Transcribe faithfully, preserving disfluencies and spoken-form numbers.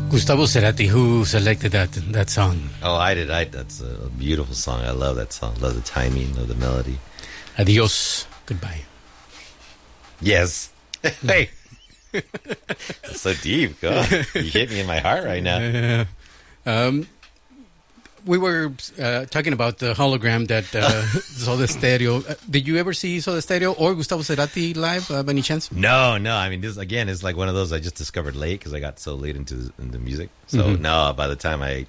Gustavo Cerati, who selected that that song? Oh, I did. I that's a beautiful song. I love that song. Love the timing, love the melody. Adios, goodbye. Yes. Hey. That's so deep. God, you hit me in my heart right now. Uh, um, we were uh, talking about the hologram that uh, Soda Stereo. Uh, did you ever see Soda Stereo or Gustavo Cerati live uh, by any chance? No, no. I mean, this again is like one of those I just discovered late because I got so late into into music. So mm-hmm. no, by the time I